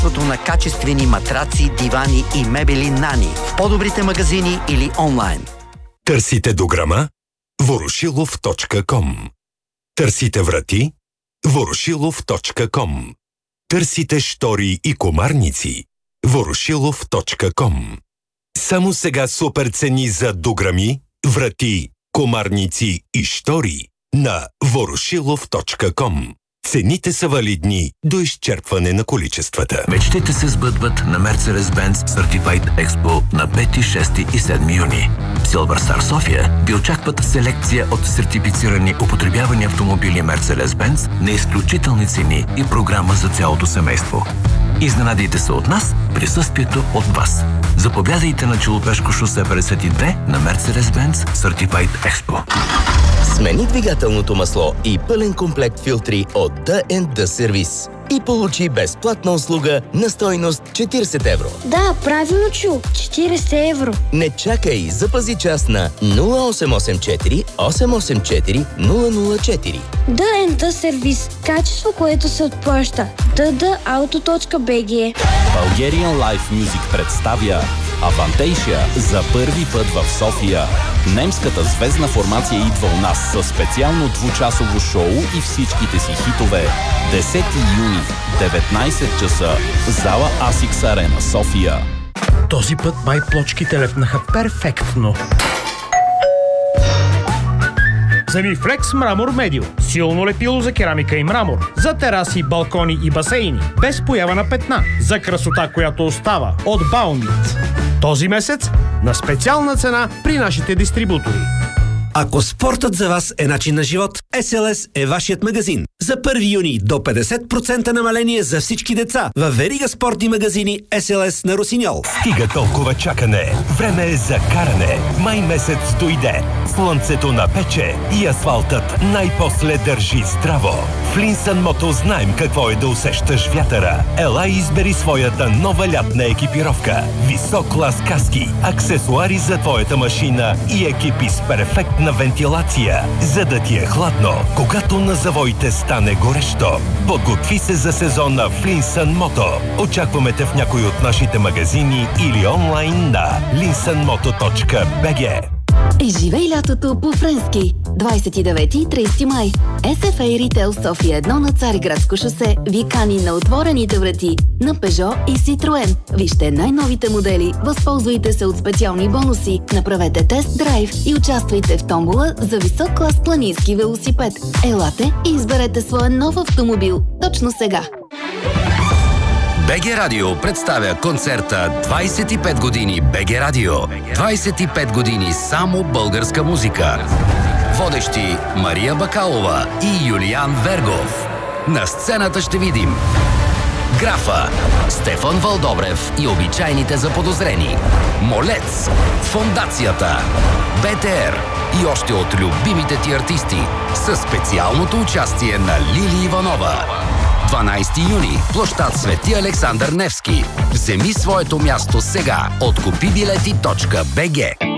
на качествени матраци, дивани и мебели Нани в по-добрите магазини или онлайн. Търсите дограма? Ворошилов.com. Търсите врати? Ворошилов.com. Търсите штори и комарници? Ворошилов.com. Само сега супер цени за дограми, врати, комарници и штори на Ворошилов.com. Цените са валидни до изчерпване на количествата. Мечтите се сбъдват на Mercedes-Benz Certified Expo на 5, 6 и 7 юни. Silver Star София ви очакват селекция от сертифицирани употребявани автомобили Mercedes-Benz на изключителни цени и програма за цялото семейство. Изненадайте се от нас, присъствието от вас. Заповядайте на Челопешко шосе 52 на Mercedes-Benz Certified Expo. Смени двигателното масло и пълен комплект филтри от D&D сервис и получи безплатна услуга на стойност 40 евро. Да, правилно чу. 40 евро. Не чакай, запази час на 0884 884 004. D&D сервис. Качество, което се отплаща. ddauto.bg. Bulgarian Live Music представя Авантейшия за първи път в София. Немската звездна формация идва у нас със специално двучасово шоу и всичките си хитове. 10 юни, 19 часа, зала Асикс Арена, София. Този път май плочките лепнаха перфектно. Земифлекс Мрамор Медио. Силно лепило за керамика и мрамор. За тераси, балкони и басейни. Без поява на петна. За красота, която остава. От Баунит. Този месец на специална цена при нашите дистрибутори. Ако спортът за вас е начин на живот, SLS е вашият магазин. За 1 юни до 50% намаление за всички деца във верига спортни магазини SLS на Росиньол. Стига толкова чакане. Време е за каране. Май месец дойде. Слънцето напече и асфалтът най-после държи здраво. В Линсън Мото знаем какво е да усещаш вятъра. Ела и избери своята нова лятна екипировка. Висок клас каски, аксесуари за твоята машина и екипи с перфектна вентилация, за да ти е хладно, когато на завоите стане горещо. Подготви се за сезона в Линсън Мото. Очакваме те в някой от нашите магазини или онлайн на linsunmoto.bg. Изживей лятото по-френски. 29 и 30 май. SFA Retail София 1 на Цариградско шосе ви кани на отворените врати на Peugeot и Citroën. Вижте най-новите модели, възползвайте се от специални бонуси, направете тест-драйв и участвайте в томбола за висок клас планински велосипед. Елате и изберете своя нов автомобил точно сега. БГ Радио представя концерта 25 години БГ Радио. 25 години само българска музика. Водещи Мария Бакалова и Юлиан Вергов. На сцената ще видим Графа, Стефан Вълдобрев и обичайните заподозрени, Молец, Фондацията, БТР и още от любимите ти артисти със специалното участие на Лили Иванова. 12 юни, площад Свети Александър Невски. Вземи своето място сега от купибилети.bg.